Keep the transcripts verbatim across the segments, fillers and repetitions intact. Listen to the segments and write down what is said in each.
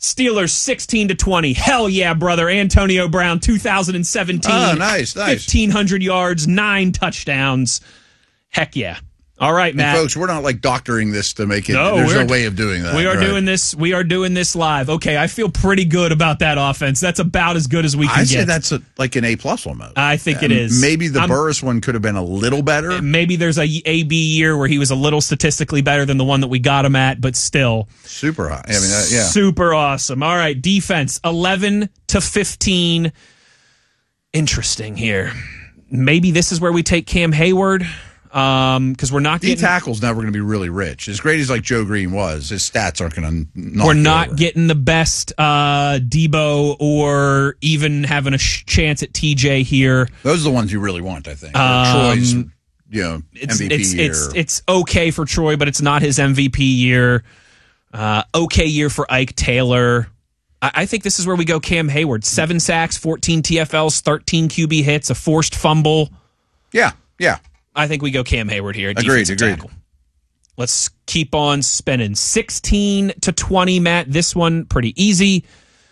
Steelers sixteen to twenty. Hell yeah, brother. Antonio Brown, two thousand seventeen. Oh, nice, nice. fifteen hundred yards, nine touchdowns. Heck yeah. All right, Matt. And folks, we're not like doctoring this to make it. No, there's we're- no way of doing that. We are right? doing this. We are doing this live. Okay, I feel pretty good about that offense. That's about as good as we can I get. say that's a, like an A plus almost. I think And it is. Maybe the I'm- Burris one could have been a little better. Maybe there's a A B year where he was a little statistically better than the one that we got him at, but still Super high. I mean, uh, yeah. super awesome. All right, defense eleven to fifteen. Interesting here. Maybe this is where we take Cam Hayward. Um, because we're not D getting tackle's never going to be really rich. As great as like Joe Green was, his stats aren't going to knock we're you not over. getting the best uh Debo or even having a sh- chance at T J here. Those are the ones you really want, I think. Or Um, Troy's, you know, It's M V P it's year. it's it's okay for Troy, but it's not his M V P year. Uh, okay year for Ike Taylor. I, I think this is where we go. Cam Hayward, seven sacks, fourteen T F Ls, thirteen Q B hits, a forced fumble. yeah, yeah. I think we go Cam Hayward here. Agreed, defensive agreed. tackle. Let's keep on spinning. sixteen to twenty, Matt. This one pretty easy.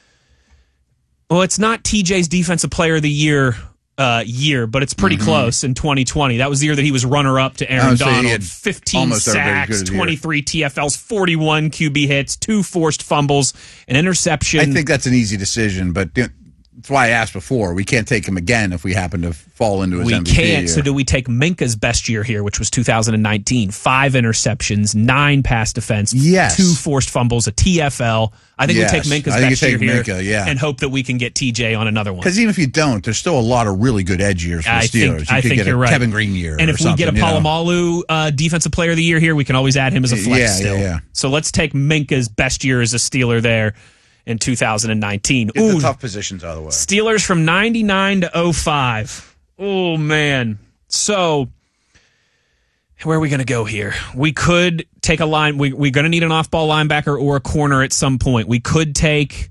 Well, it's not T J's defensive player of the year uh, year, but it's pretty Mm-hmm. close in twenty twenty. That was the year that he was runner up to I Aaron would say he Donald. had fifteen almost everybody sacks, good of the year. twenty-three T F Ls, forty-one Q B hits, two forced fumbles, an interception. I think that's an easy decision, but you know, that's why I asked before. We can't take him again if we happen to fall into his we M V P can't. year. So do we take Minka's best year here, which was two thousand nineteen? Five interceptions, nine pass defense, Yes. two forced fumbles, a T F L. I think Yes. we take Minka's I think best you year take here Minka, yeah. and hope that we can get T J on another one. Because even if you don't, there's still a lot of really good edge years for the I Steelers. think, you I could think get you're a right. Kevin Green year, and or if we get a something, you know. Palomalu uh, defensive player of the year here, we can always add him as a flex Yeah, still. yeah, yeah. So let's take Minka's best year as a Steeler there in two thousand nineteen. Get Ooh, the tough positions out of the way. Steelers from ninety-nine to oh five. Oh, man. So, where are we going to go here? We could take a line. We, we're going to need an off-ball linebacker or a corner at some point. We could take...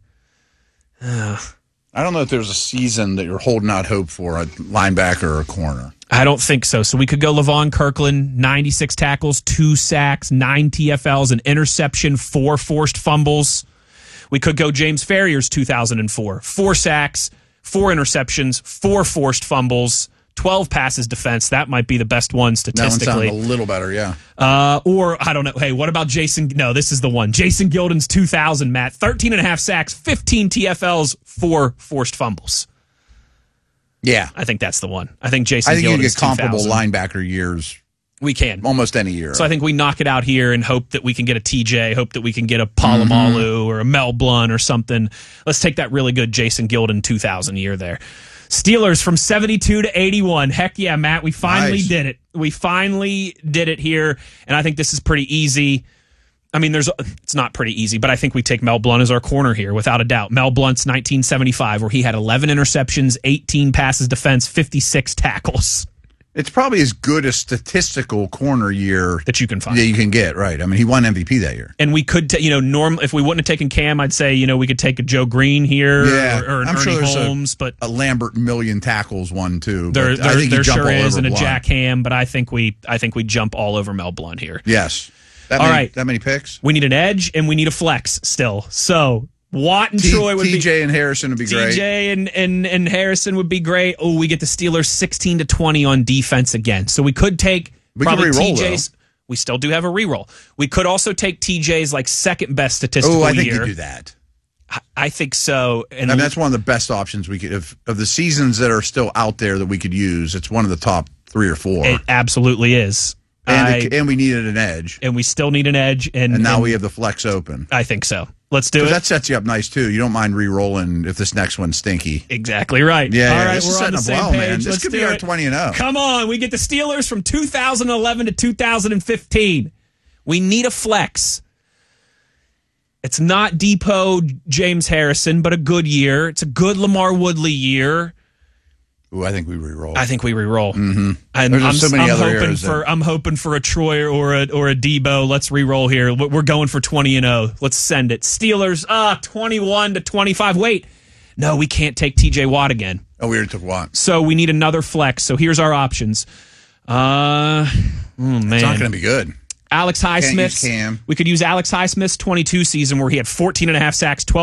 Uh, I don't know if there's a season that you're holding out hope for, a linebacker or a corner. I don't think so. So we could go Levon Kirkland, ninety-six tackles, two sacks, nine T F Ls, an interception, four forced fumbles. We could go James Farrier's two thousand four, four sacks, four interceptions, four forced fumbles, twelve passes defense. That might be the best one That one statistically. sounds a little better, yeah. Uh, or, I don't know. Hey, what about Jason? No, this is the one. Jason Gilden's two thousand, Matt. thirteen and a half sacks, fifteen T F Ls, four forced fumbles. Yeah. I think that's the one. I think Jason I think you can Gilden's get comparable two thousand. linebacker years We can. almost any year. So I think we knock it out here and hope that we can get a T J, hope that we can get a Palomalu Mm-hmm. or a Mel Blunt or something. Let's take that really good Jason Gilden two thousand year there. Steelers from seventy-two to eighty-one. Heck yeah, Matt. We finally Nice. did it. We finally did it here. And I think this is pretty easy. I mean, there's it's not pretty easy, but I think we take Mel Blunt as our corner here, without a doubt. Mel Blunt's nineteen seventy-five, where he had eleven interceptions, eighteen passes defense, fifty-six tackles it's probably as good a statistical corner year that you can find. that you can get, right? I mean, he won M V P that year. And we could, ta- you know, norm if we wouldn't have taken Cam, I'd say, you know, we could take a Joe Green here Yeah, or, or an I'm Ernie sure there's a- Holmes, but A Lambert million tackles one too. there, but I there, think you there jump sure all is, over and a Blunt. Jack Ham. But I think we, I think we jump all over Mel Blunt here. Yes. That All many, right. That many picks? We need an edge and we need a flex still. So Watt and T- Troy would be. T J and Harrison would be great. T J and, and, and Harrison would be great. Oh, we get the Steelers sixteen to twenty on defense again. So we could take We could probably re-roll, T J's. We still do have a reroll. We could also take T J's like second best statistical Oh, I think year. you do that. I- I think so. And I mean, that's one of the best options we could of of the seasons that are still out there that we could use. It's one of the top three or four. it absolutely is. and, I- it, and we needed an edge. and we still need an edge. And, And now and we have the flex open. I think so. Let's do it. That sets you up nice too. You don't mind re-rolling if this next one's stinky. Exactly right. Yeah, All yeah, right, this is we're on setting the up same well, page. man. This Let's could be do our it. twenty and oh. Come on, we get the Steelers from two thousand eleven to two thousand fifteen. We need a flex. It's not Depot James Harrison, but a good year. It's a good Lamar Woodley year. Ooh, I think we re-roll. I think we re-roll. Mm-hmm. I'm, There's I'm, so many I'm other hoping eras for that- I'm hoping for a Troy or a or a Debo. Let's re-roll here. We're going for twenty and oh. Let's send it. Steelers ah twenty-one to twenty-five. Wait, no, we can't take T J Watt again. oh, we already took one. So we need another flex. So here's our options. Uh, oh man, It's not going to be good. Alex use Highsmith. Cam. We could use Alex Highsmith's twenty-two season where he had fourteen and a half sacks, twelve